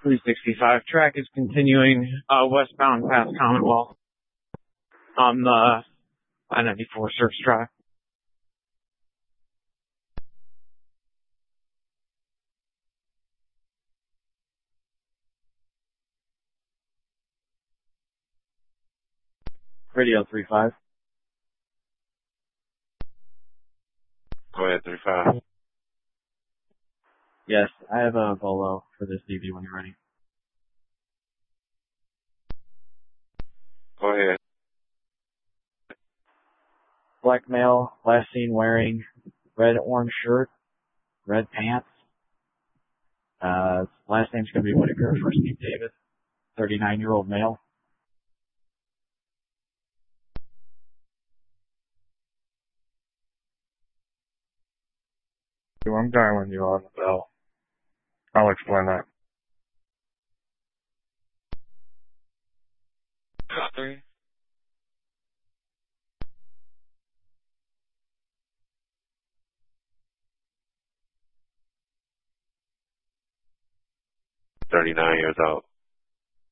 365 track is continuing westbound past Commonwealth on the I-94 service track. Radio 35. Go ahead, 35. Yes, I have a Volo for this DB when you're ready. Go ahead. Black male, last seen wearing red orange shirt, red pants. Last name's going to be Whitaker, first name David, 39-year-old male. I'm dialing you on the bell. I'll explain that. Three. $39 years old.